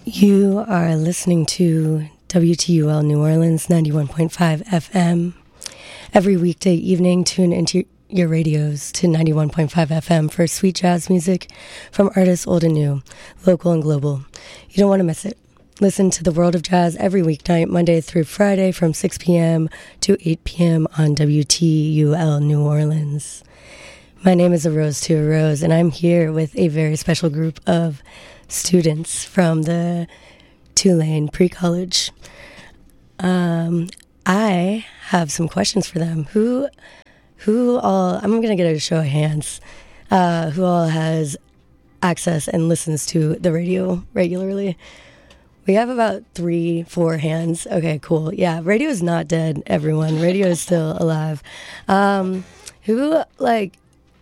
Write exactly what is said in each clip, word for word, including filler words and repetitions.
You are listening to W T U L New Orleans ninety-one point five F M. Every weekday evening, tune into your radios to ninety-one point five F M for sweet jazz music from artists old and new, local and global. You don't want to miss it. Listen to The World of Jazz every weeknight, Monday through Friday from six p.m. to eight p.m. on W T U L New Orleans. My name is A Rose to a Rose, and I'm here with a very special group of students from the Tulane Pre-College. Um, I have some questions for them. Who, who all? I'm gonna get a show of hands. Uh, who all has access and listens to the radio regularly? We have about three, four hands. Okay, cool. Yeah, radio is not dead, everyone. Radio is still alive. Um, who, like,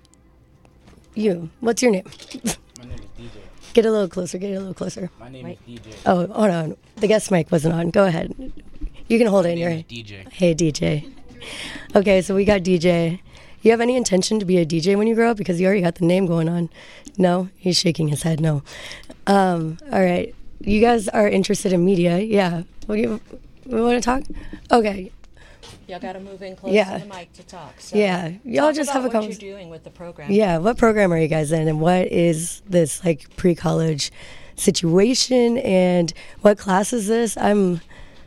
you? What's your name? My name is D J. Get a little closer. Get a little closer. My name Mike. is D J. Oh, hold on. The guest mic wasn't on. Go ahead. You can hold My it in your name hand. is D J. Hey, D J. Okay, so we got D J. You have any intention to be a D J when you grow up? Because you already got the name going on. No? He's shaking his head. No. Um, all right. You guys are interested in media. Yeah. What do you, we want to talk? Okay. Y'all got to move in close Yeah. to the mic to talk. So Yeah. Y'all talk just about have a what conversation. you're doing with the program. Yeah, what program are you guys in, and what is this like pre-college situation, and what class is this? I'm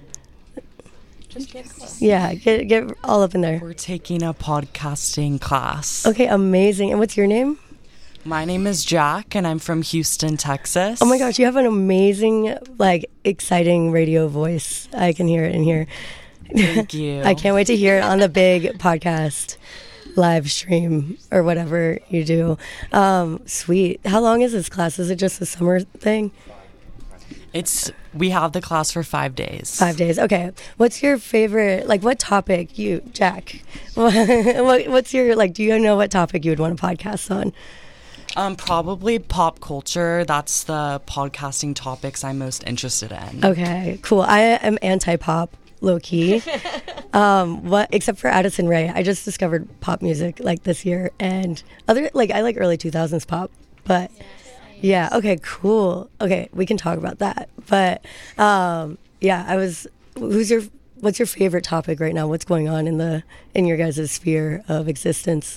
Just get close. yeah, get get all up in there. We're taking a podcasting class. Okay, amazing. And what's your name? My name is Jack, and I'm from Houston, Texas. Oh my gosh, you have an amazing, like, exciting radio voice. I can hear it in here. Thank you. I can't wait to hear it on the big podcast live stream or whatever you do. Um, sweet. How long is this class? Is it just a summer thing? It's we have the class for five days. Five days. Okay. What's your favorite, like, what topic you, Jack? what, what's your, like, do you know what topic you would want to podcast on? Um, probably pop culture. That's the podcasting topics I'm most interested in. Okay, cool. I am anti-pop, low key. um, what except for Addison Rae. I just discovered pop music like this year, and other like I like early two thousands pop, but yeah. Okay, cool. Okay, we can talk about that. But um, yeah, I was. Who's your? What's your favorite topic right now? What's going on in the in your guys' sphere of existence?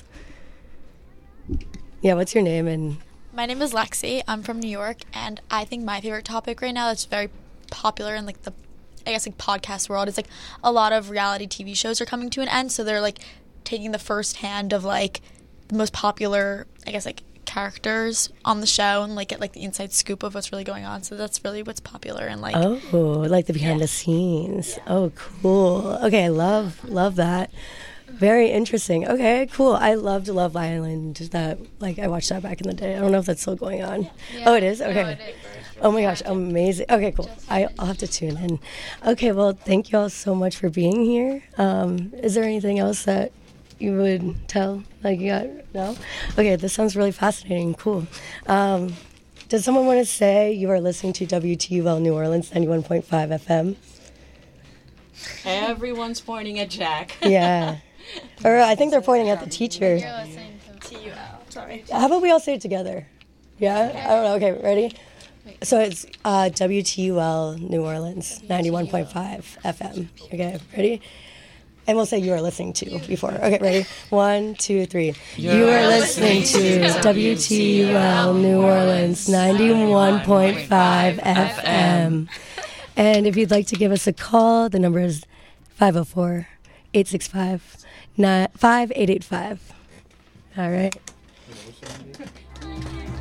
Yeah, what's your name? And My name is Lexi. I'm from New York, and I think my favorite topic right now that's very popular in like the, I guess like podcast world is like a lot of reality T V shows are coming to an end, so they're like taking the first hand of like the most popular, I guess like characters on the show and like get like the inside scoop of what's really going on. So that's really what's popular and like oh, like the behind the scenes. Oh, cool. Okay, I love love that. Very interesting. Okay, cool. I loved Love Island. That like I watched that back in the day. I don't know if that's still going on. Yeah. Oh, it is. Okay. No, it is. Oh my gosh, amazing. Okay, cool. I, I'll have to tune in. Okay, well, thank you all so much for being here. Um, is there anything else that you would tell? Like you got no? Okay, this sounds really fascinating. Cool. Um, does someone want to say you are listening to W T U L New Orleans ninety-one point five F M? Everyone's pointing at Jack. Yeah. Or I think they're pointing at the teacher. You're listening to T U L. Sorry. How about we all say it together? Yeah? I don't know. Okay, ready? So it's uh, W T U L New Orleans, ninety-one point five F M. Okay, ready? And we'll say you are listening to before. Okay, ready? One, two, three. You are listening to W T U L New Orleans, ninety-one point five F M. And if you'd like to give us a call, the number is five oh four, eight six five, five eight eight five. All right.